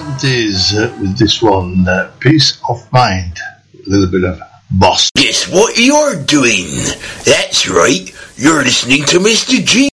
70s with this one, Peace of Mind. A little bit of boss. Guess what you're doing? That's right, you're listening to Mr. G.